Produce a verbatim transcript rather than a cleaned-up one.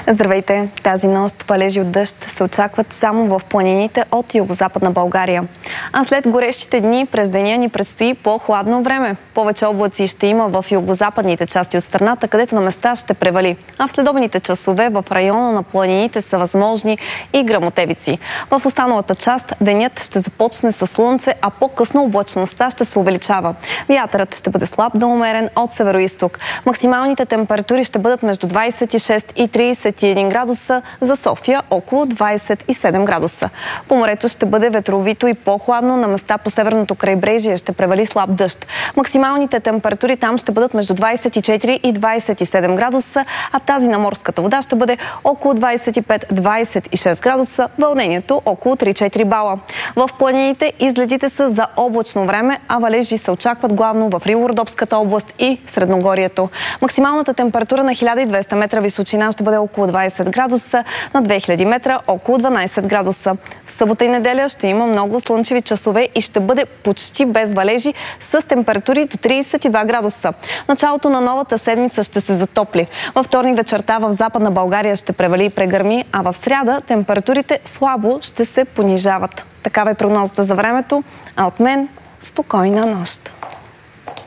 Здравейте! Тази нощ валежи от дъжд се очакват само в планините от югозападна България. А след горещите дни през деня ни предстои по-хладно време. Повече облаци ще има в югозападните части от страната, където на места ще превали. А в следобедните часове в района на планините са възможни и гръмотевици. В останалата част денят ще започне с слънце, а по-късно облачността ще се увеличава. Вятърът ще бъде слаб до умерен от североизток. Максималните температури ще бъдат между двадесет и шест и тридесет и един градуса, за София около двадесет и седем градуса. По морето ще бъде ветровито и по-хладно, на места по северното крайбрежие ще превали слаб дъжд. Максималните температури там ще бъдат между двадесет и четири и двадесет и седем градуса, а тази на морската вода ще бъде около двадесет и пет до двадесет и шест градуса, вълнението около три до четири бала. В планините изгледите са за облачно време, а валежи се очакват главно в Рило-Родопската област и Средногорието. Максималната температура на хиляда и двеста метра височина ще бъде около двадесет градуса, на две хиляди метра около дванадесет градуса. В събота и неделя ще има много слънчеви часове и ще бъде почти без валежи с температури до тридесет и два градуса. Началото на новата седмица ще се затопли. Във вторник вечерта в Западна България ще превали и прегърми, а в сряда температурите слабо ще се понижават. Такава е прогнозата за времето, а от мен спокойна нощ!